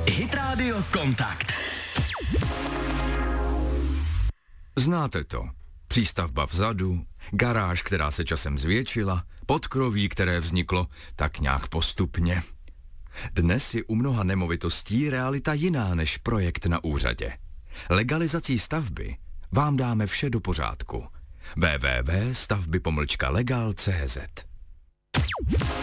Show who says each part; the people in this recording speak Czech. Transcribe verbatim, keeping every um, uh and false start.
Speaker 1: Hit Radio Kontakt.
Speaker 2: Znáte to. Přístavba vzadu, garáž, která se časem zvětšila, podkroví, které vzniklo tak nějak postupně. Dnes je u mnoha nemovitostí realita jiná než projekt na úřadě. Legalizací stavby vám dáme vše do pořádku. w w w tečka stavby pomlčka legal tečka c z